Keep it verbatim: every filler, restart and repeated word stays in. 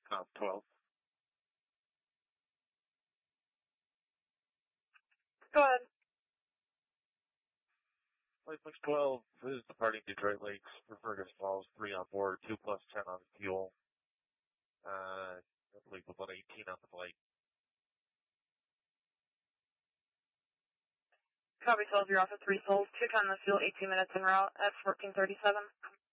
Uh, twelve. Go ahead. Flight six twelve is departing Detroit Lakes for Fergus Falls, three on board, two plus ten on fuel. Uh, I believe about eighteen on the flight. Copy twelve, you're off at three souls, two ton the fuel, eighteen minutes en route at fourteen thirty-seven.